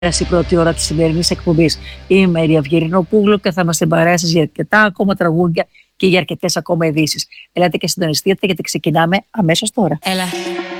η πρώτη ώρα της σημερινής εκπομπής. Είμαι η Ria Αυγερινοπούλου και θα είμαστε παρέα σας για αρκετά ακόμα τραγούδια και για αρκετές ακόμα ειδήσεις. Ελάτε και συντονιστείτε γιατί ξεκινάμε αμέσως τώρα. Έλα.